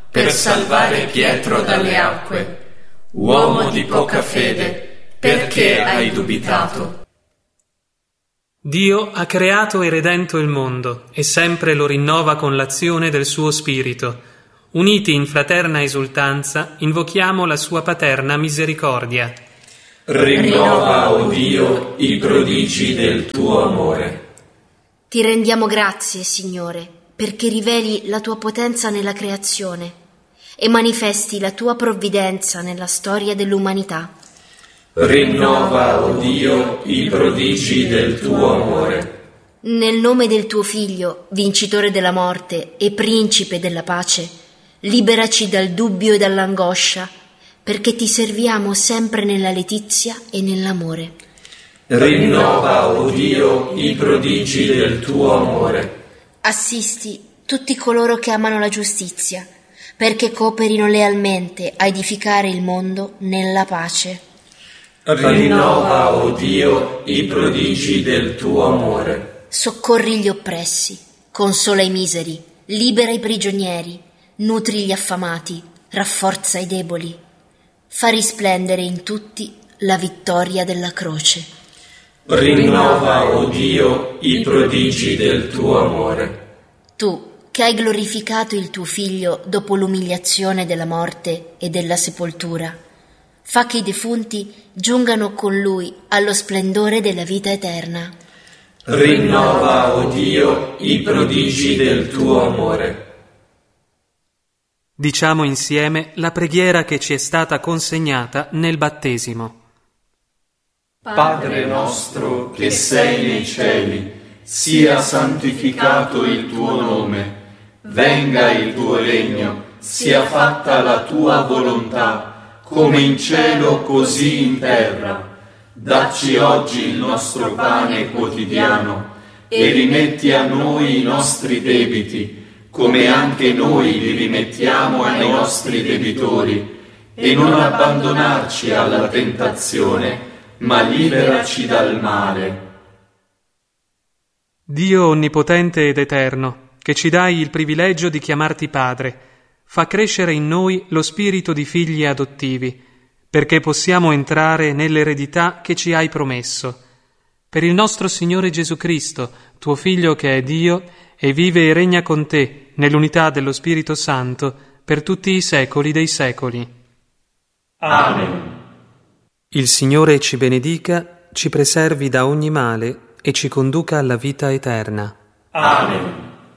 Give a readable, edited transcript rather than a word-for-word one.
per salvare Pietro dalle acque. Uomo di poca fede, perché hai dubitato? Dio ha creato e redento il mondo e sempre lo rinnova con l'azione del suo Spirito. Uniti in fraterna esultanza, invochiamo la sua paterna misericordia. Rinnova, o Dio, i prodigi del tuo amore. Ti rendiamo grazie, Signore, perché riveli la tua potenza nella creazione e manifesti la tua provvidenza nella storia dell'umanità. Rinnova, o Dio, i prodigi del tuo amore. Nel nome del tuo Figlio, vincitore della morte e principe della pace, liberaci dal dubbio e dall'angoscia, perché ti serviamo sempre nella letizia e nell'amore. Rinnova, o Dio, i prodigi del tuo amore. Assisti tutti coloro che amano la giustizia, perché cooperino lealmente a edificare il mondo nella pace. Rinnova, o Dio, i prodigi del tuo amore. Soccorri gli oppressi, consola i miseri, libera i prigionieri, nutri gli affamati, rafforza i deboli. Fa risplendere in tutti la vittoria della croce. Rinnova, o Dio, i prodigi del tuo amore. Tu, che hai glorificato il tuo Figlio dopo l'umiliazione della morte e della sepoltura, fa che i defunti giungano con Lui allo splendore della vita eterna. Rinnova, o Dio, i prodigi del tuo amore. Diciamo insieme la preghiera che ci è stata consegnata nel battesimo. Padre nostro che sei nei cieli, sia santificato il tuo nome. Venga il tuo regno, sia fatta la tua volontà, come in cielo così in terra. Dacci oggi il nostro pane quotidiano e rimetti a noi i nostri debiti, come anche noi li rimettiamo ai nostri debitori, e non abbandonarci alla tentazione, ma liberaci dal male. Dio onnipotente ed eterno, che ci dai il privilegio di chiamarti Padre, fa crescere in noi lo spirito di figli adottivi, perché possiamo entrare nell'eredità che ci hai promesso. Per il nostro Signore Gesù Cristo, tuo Figlio che è Dio e vive e regna con te nell'unità dello Spirito Santo per tutti i secoli dei secoli. Amen. Il Signore ci benedica, ci preservi da ogni male e ci conduca alla vita eterna. Amen.